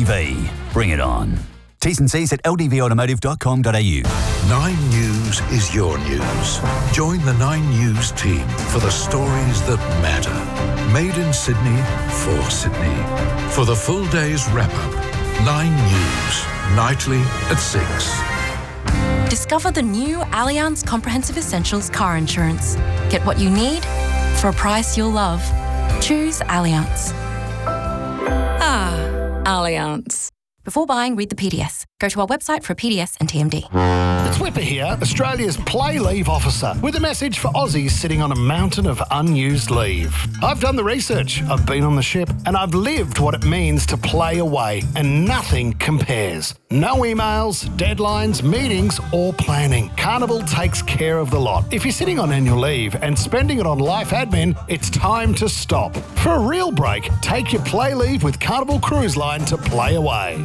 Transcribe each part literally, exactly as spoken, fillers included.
D V. Bring it on. T's and C's at l d v automotive dot com dot a u. Nine News is your news. Join the Nine News team for the stories that matter. Made in Sydney, for Sydney. For the full day's wrap-up, Nine News, nightly at six. Discover the new Allianz Comprehensive Essentials car insurance. Get what you need for a price you'll love. Choose Allianz. Ah, Allianz. Before buying, read the P D S. Go to our website for a P D S and T M D. It's Whipper here, Australia's play leave officer, with a message for Aussies sitting on a mountain of unused leave. I've done the research, I've been on the ship, and I've lived what it means to play away, and nothing compares. No emails, deadlines, meetings, or planning. Carnival takes care of the lot. If you're sitting on annual leave and spending it on life admin, it's time to stop. For a real break, take your play leave with Carnival Cruise Line to play away.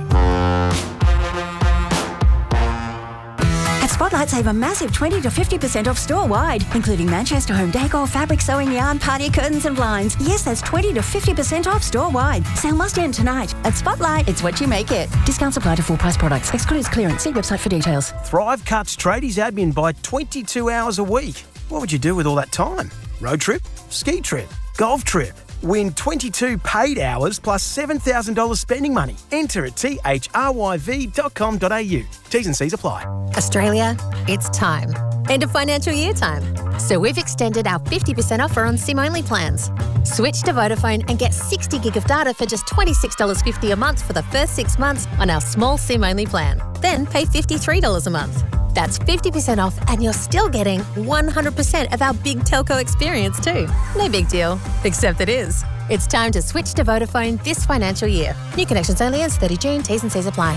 At Spotlight, save a massive twenty to fifty percent off store-wide, including Manchester home decor, fabric sewing yarn, party curtains and blinds. Yes, that's twenty to fifty percent off store-wide. Sale must end tonight. At Spotlight, it's what you make it. Discounts apply to full-price products. Excludes clearance. See website for details. Thrive cuts tradies admin by twenty-two hours a week. What would you do with all that time? Road trip? Ski trip? Golf trip? Win twenty-two paid hours plus seven thousand dollars spending money. Enter at t h r y v dot com dot a u. T's and C's apply. Australia, it's time. End of financial year time. So we've extended our fifty percent offer on SIM-only plans. Switch to Vodafone and get sixty gig of data for just twenty-six dollars fifty a month for the first six months on our small SIM-only plan. Then pay fifty-three dollars a month. That's fifty percent off and you're still getting one hundred percent of our big telco experience too. No big deal, except it is. It's time to switch to Vodafone this financial year. New connections only ends thirty June. T's and C's apply.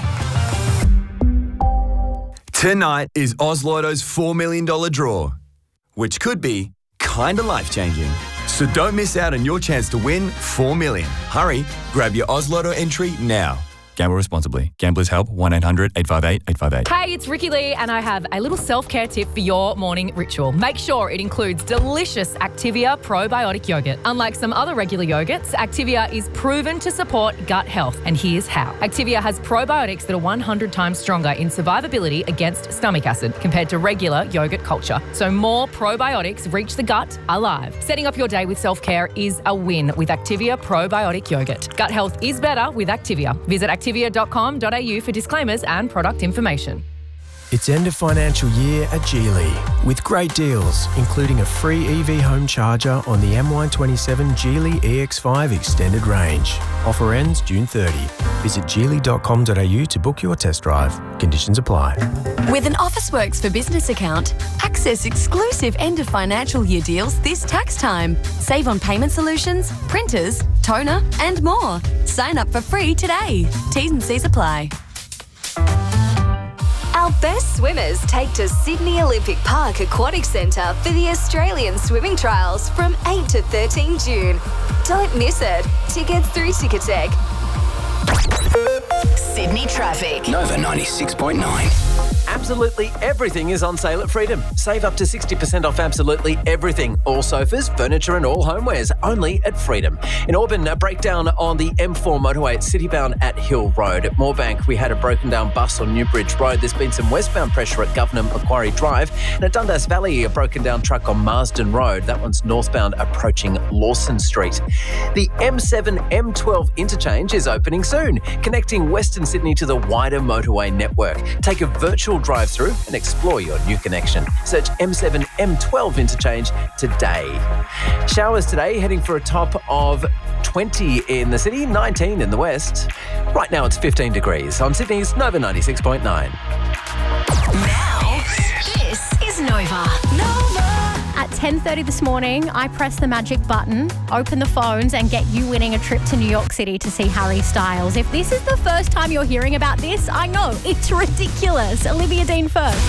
Tonight is Oz Lotto's four million dollars draw, which could be kinda life-changing. So don't miss out on your chance to win four million dollars. Hurry, grab your Oz Lotto entry now. Gamble responsibly. Gamblers help one eight hundred eight five eight eight five eight. Hey, it's Ricky Lee and I have a little self-care tip for your morning ritual. Make sure it includes delicious Activia probiotic yogurt. Unlike some other regular yogurts, Activia is proven to support gut health, and here's how. Activia has probiotics that are one hundred times stronger in survivability against stomach acid compared to regular yogurt culture. So more probiotics reach the gut alive. Setting up your day with self-care is a win with Activia probiotic yogurt. Gut health is better with Activia. Visit activia dot com dot a u for disclaimers and product information. It's end of financial year at Geely with great deals, including a free E V home charger on the M Y twenty-seven Geely E X five extended range. Offer ends June thirtieth. Visit geely dot com dot a u to book your test drive. Conditions apply. With an Officeworks for Business account, access exclusive end of financial year deals this tax time. Save on payment solutions, printers, toner, and more. Sign up for free today. T's and C's apply. Our best swimmers take to Sydney Olympic Park Aquatic Centre for the Australian Swimming Trials from eight to thirteen June. Don't miss it. Tickets through Ticketek. Sydney traffic. Nova ninety-six point nine. Absolutely everything is on sale at Freedom. Save up to sixty percent off absolutely everything. All sofas, furniture and all homewares only at Freedom. In Auburn, a breakdown on the M four motorway at Citybound at Hill Road. At Moorebank, we had a broken down bus on Newbridge Road. There's been some westbound pressure at Governor Macquarie Drive. And at Dundas Valley, a broken down truck on Marsden Road. That one's northbound approaching Lawson Street. The M seven M twelve interchange is opening soon, connecting Western Sydney to the wider motorway network. Take a virtual drive through and explore your new connection. Search M seven M twelve interchange today. Showers today, heading for a top of twenty in the city, nineteen in the west. Right now it's fifteen degrees on Sydney's Nova ninety-six point nine. Now, this is Nova. Nova. At ten thirty this morning, I press the magic button, open the phones and get you winning a trip to New York City to see Harry Styles. If this is the first time you're hearing about this, I know, it's ridiculous. Olivia Dean first.